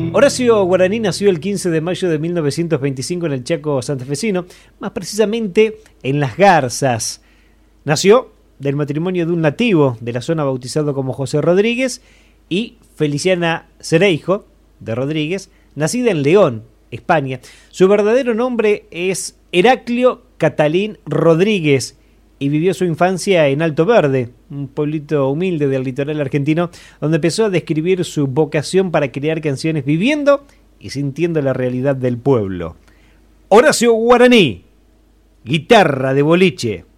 Horacio Guaraní nació el 15 de mayo de 1925 en el Chaco santafesino, más precisamente en Las Garzas. Nació del matrimonio de un nativo de la zona bautizado como José Rodríguez y Feliciana Cereijo de Rodríguez, nacida en León, España. Su verdadero nombre es Heraclio Catalín Rodríguez y vivió su infancia en Alto Verde, un pueblito humilde del litoral argentino, donde empezó a describir su vocación para crear canciones viviendo y sintiendo la realidad del pueblo. Horacio Guaraní, guitarra de boliche.